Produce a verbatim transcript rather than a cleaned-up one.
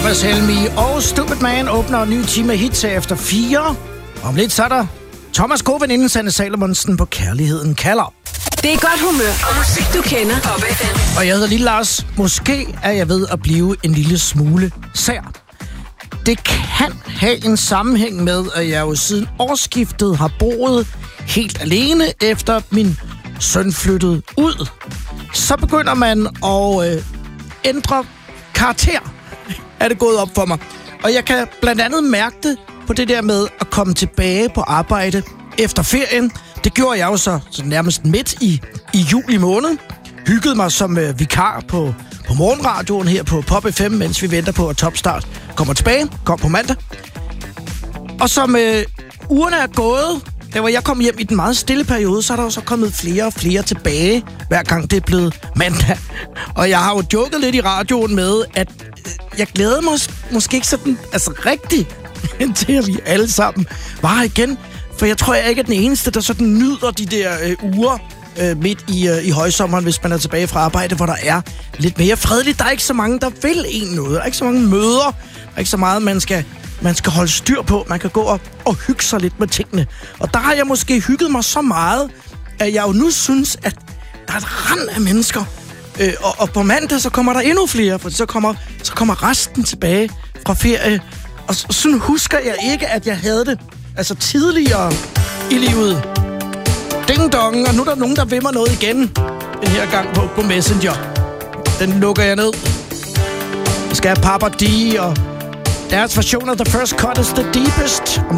Thomas Helmig og Stupid Man åbner en ny time af hits efter fire. Om lidt så er der Thomas gode veninde Sanne Salomonsen på Kærligheden kalder. Det er godt humør og musik, du kender. Pop F M. Og jeg hedder Lille Lars. Måske er jeg ved at blive en lille smule sær. Det kan have en sammenhæng med, at jeg jo siden årsskiftet har boet helt alene, efter min søn flyttede ud. Så begynder man at øh, ændre karakter, er det gået op for mig. Og jeg kan blandt andet mærke det på det der med at komme tilbage på arbejde efter ferien. Det gjorde jeg jo så, så nærmest midt i, i juli måned. Hyggede mig som øh, vikar på, på morgenradioen her på Pop F M, mens vi venter på, at Topstart kommer tilbage. Kom på mandag. Og som øh, ugerne er gået, da jeg kom hjem i den meget stille periode, så er der jo så kommet flere og flere tilbage, hver gang det er blevet mandag. Og jeg har jo joket lidt i radioen med, at jeg glæder mig måske ikke sådan, altså rigtigt, til at vi alle sammen var her igen. For jeg tror, jeg ikke er den eneste, der sådan nyder de der øh, uger øh, midt i, øh, i højsommeren, hvis man er tilbage fra arbejde, hvor der er lidt mere fredeligt. Der er ikke så mange, der vil en noget. Der er ikke så mange møder. Der er ikke så meget, man skal, man skal holde styr på. Man kan gå og, og hygge sig lidt med tingene. Og der har jeg måske hygget mig så meget, at jeg jo nu synes, at der er et rand af mennesker. Øh, og, og på mandag, så kommer der endnu flere, for så kommer, så kommer resten tilbage fra ferie. Og sådan husker jeg ikke, at jeg havde det altså tidligere i livet. Ding dong, og nu er der nogen, der vil mig noget igen. Den her gang på, på Messenger. Den lukker jeg ned. Jeg skal have Papa D og deres version af The First Cut is the Deepest. Om